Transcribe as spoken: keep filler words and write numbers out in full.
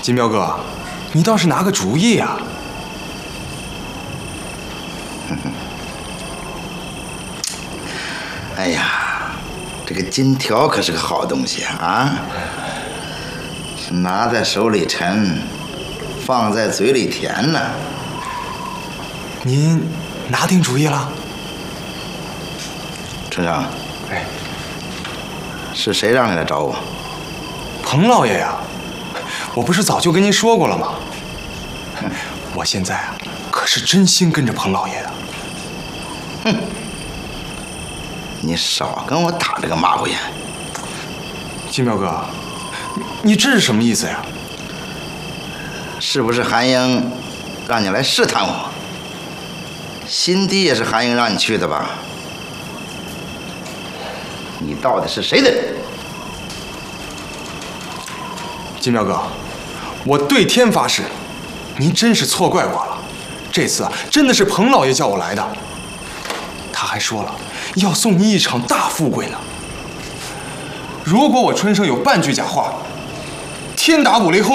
金彪哥，你倒是拿个主意啊！ 哎呀，这个金条可是个好东西啊！拿在手里沉，放在嘴里甜呢。 您拿定主意了？ 春生， 哎， 是谁让你来找我？ 彭老爷呀，我不是早就跟您说过了吗？我现在啊，可是真心跟着彭老爷的。 哼，你少跟我打这个马虎眼。 金彪哥，你这是什么意思呀？ 是不是韩英让你来试探我？新地也是韩英让你去的吧？你到底是谁的人？ 金彪哥，我对天发誓，您真是错怪我了。这次啊，真的是彭老爷叫我来的。他还说了，要送你一场大富贵呢。如果我春生有半句假话，天打五雷轰！